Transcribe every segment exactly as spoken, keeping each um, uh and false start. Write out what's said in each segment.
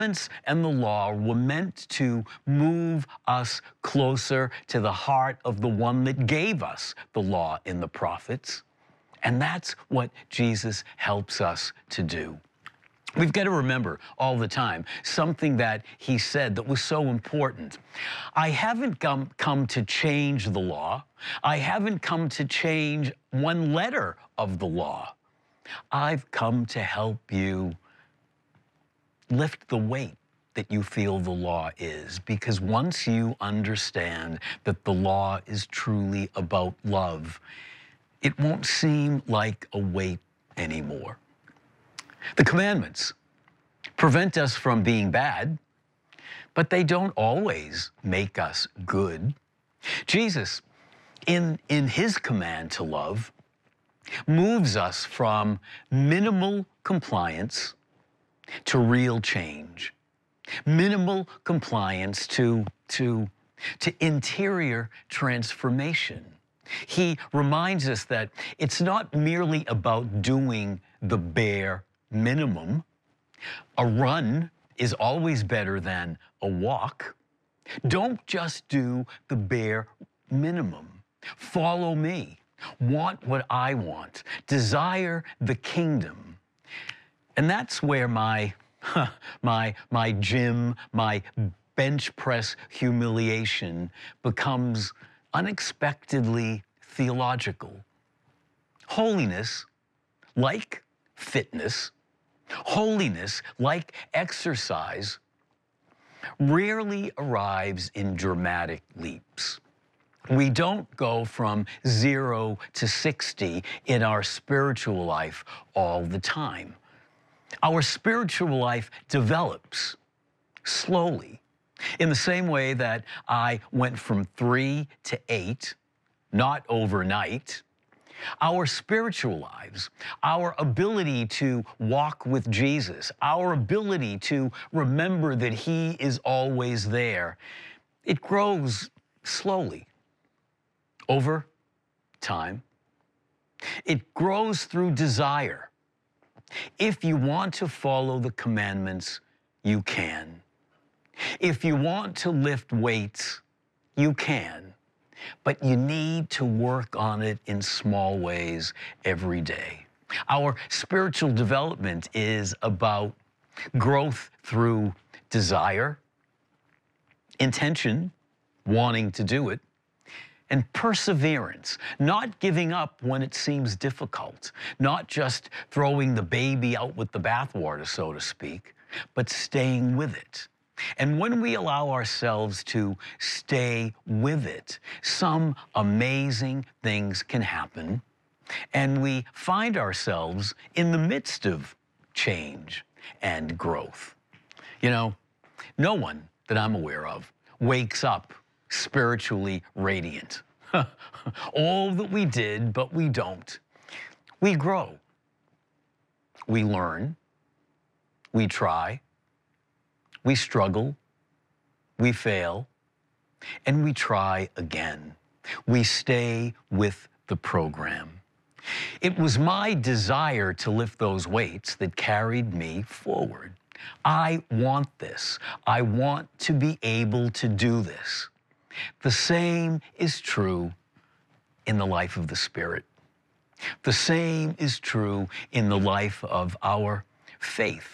commandments and the law were meant to move us closer to the heart of the one that gave us the law and the prophets. And that's what Jesus helps us to do. We've got to remember all the time something that he said that was so important. I haven't come, come to change the law. I haven't come to change one letter of the law. I've come to help you lift the weight that you feel the law is, because once you understand that the law is truly about love, it won't seem like a weight anymore. The commandments prevent us from being bad, but they don't always make us good. Jesus, in, in his command to love, moves us from minimal compliance to real change. Minimal compliance to, to, to interior transformation. He reminds us that it's not merely about doing the bare minimum. A run is always better than a walk. Don't just do the bare minimum. Follow me. Want what I want. Desire the kingdom. And that's where my, my, my gym, my bench press humiliation becomes unexpectedly theological. Holiness, like fitness, holiness, like exercise, rarely arrives in dramatic leaps. We don't go from zero to sixty in our spiritual life all the time. Our spiritual life develops slowly, in the same way that I went from three to eight, not overnight. Our spiritual lives, our ability to walk with Jesus, our ability to remember that he is always there, it grows slowly over time. It grows through desire. If you want to follow the commandments, you can. If you want to lift weights, you can. But you need to work on it in small ways every day. Our spiritual development is about growth through desire, intention, wanting to do it, and perseverance, not giving up when it seems difficult, not just throwing the baby out with the bathwater, so to speak, but staying with it. And when we allow ourselves to stay with it, some amazing things can happen, and we find ourselves in the midst of change and growth. You know, no one that I'm aware of wakes up spiritually radiant. All that we did, but we don't. We grow. We learn. We try. We struggle, we fail, and we try again. We stay with the program. It was my desire to lift those weights that carried me forward. I want this. I want to be able to do this. The same is true in the life of the Spirit. The same is true in the life of our faith.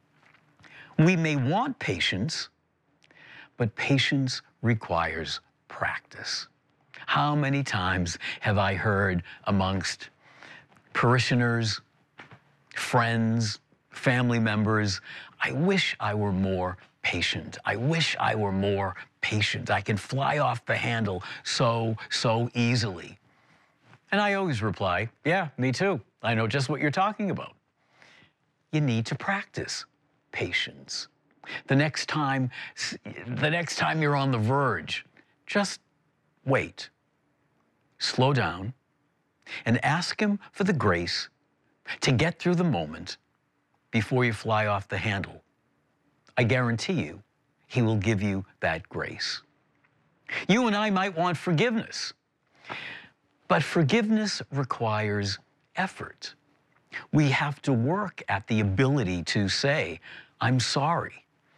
We may want patience, but patience requires practice. How many times have I heard amongst parishioners, friends, family members, I wish I were more patient. I wish I were more patient. I can fly off the handle so, so easily. And I always reply, yeah, me too. I know just what you're talking about. You need to practice patience. The next time, the next time you're on the verge, just wait, slow down, and ask him for the grace to get through the moment before you fly off the handle. I guarantee you, he will give you that grace. You and I might want forgiveness, but forgiveness requires effort. We have to work at the ability to say, I'm sorry.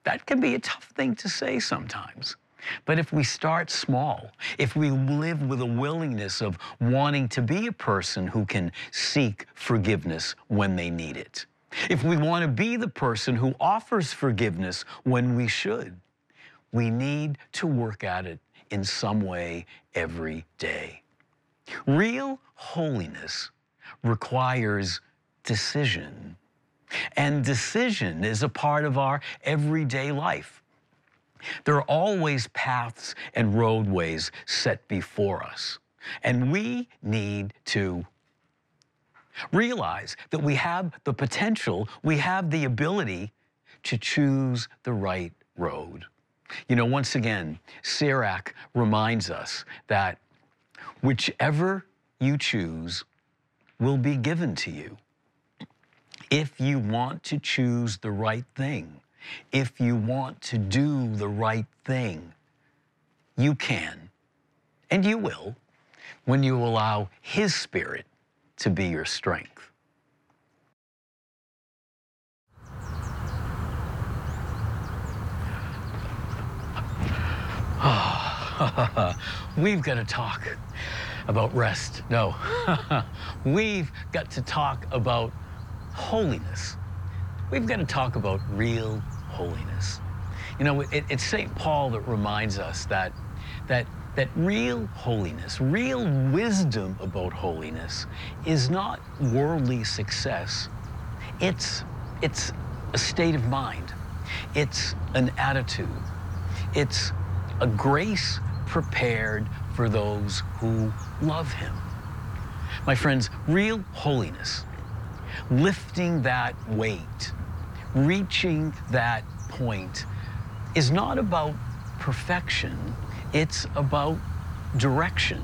That can be a tough thing to say sometimes. But if we start small, if we live with a willingness of wanting to be a person who can seek forgiveness when they need it, if we want to be the person who offers forgiveness when we should, we need to work at it in some way every day. Real holiness requires decision, and decision is a part of our everyday life. There are always paths and roadways set before us, and we need to realize that we have the potential, we have the ability to choose the right road. You know, once again, Sirach reminds us that whichever you choose will be given to you. If you want to choose the right thing, if you want to do the right thing, you can, and you will, when you allow His Spirit to be your strength. We've got to talk about rest. No, we've got to talk about holiness. We've got to talk about real holiness. You know, it, it's Saint Paul that reminds us that, that, that real holiness, real wisdom about holiness is not worldly success. It's, it's a state of mind. It's an attitude. It's a grace prepared for those who love Him. My friends, real holiness, lifting that weight, reaching that point, is not about perfection, it's about direction.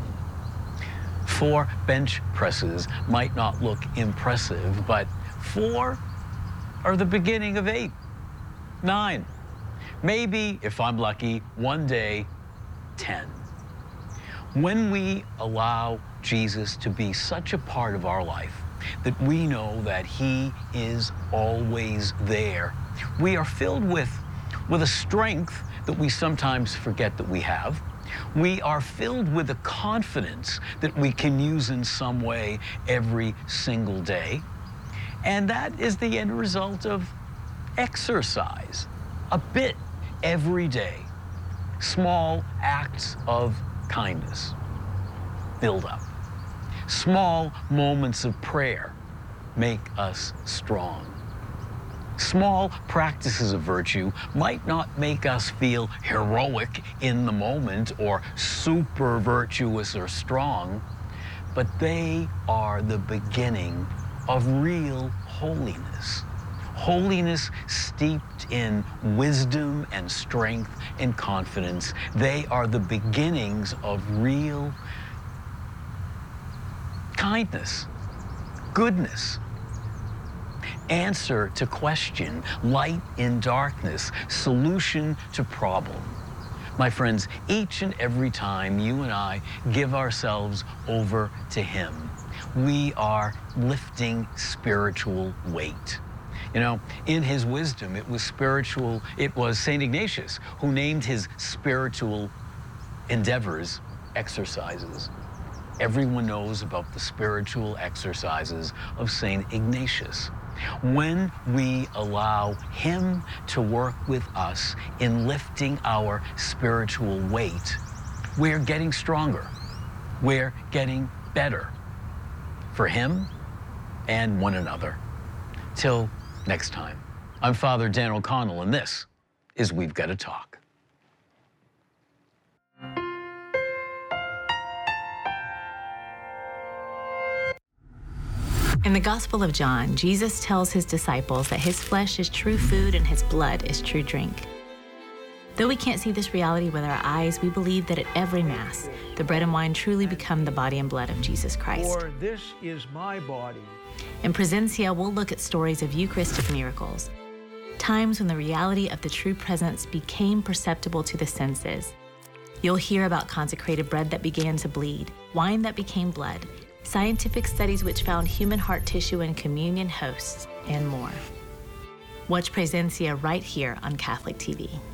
Four bench presses might not look impressive, but four are the beginning of eight, nine, maybe, if I'm lucky, one day, ten. When we allow Jesus to be such a part of our life that we know that He is always there, we are filled with, with a strength that we sometimes forget that we have. We are filled with a confidence that we can use in some way every single day. And that is the end result of exercise, a bit every day. Small acts of kindness build up. Small moments of prayer make us strong. Small practices of virtue might not make us feel heroic in the moment or super virtuous or strong, but they are the beginning of real holiness. Holiness steeped in wisdom and strength and confidence. They are the beginnings of real kindness, goodness, answer to question, light in darkness, solution to problem. My friends, each and every time you and I give ourselves over to Him, we are lifting spiritual weight. You know, in his wisdom, it was spiritual, it was Saint Ignatius who named his spiritual endeavors exercises. Everyone knows about the spiritual exercises of Saint Ignatius. When we allow him to work with us in lifting our spiritual weight, we're getting stronger. We're getting better for him and one another. Till next time, I'm Father Dan O'Connell, and this is We've Got to Talk. In the Gospel of John, Jesus tells his disciples that his flesh is true food and his blood is true drink. Though we can't see this reality with our eyes, we believe that at every Mass, the bread and wine truly become the body and blood of Jesus Christ. For this is my body. In Presencia, we'll look at stories of Eucharistic miracles, times when the reality of the true presence became perceptible to the senses. You'll hear about consecrated bread that began to bleed, wine that became blood, scientific studies which found human heart tissue in communion hosts, and more. Watch Presencia right here on Catholic T V.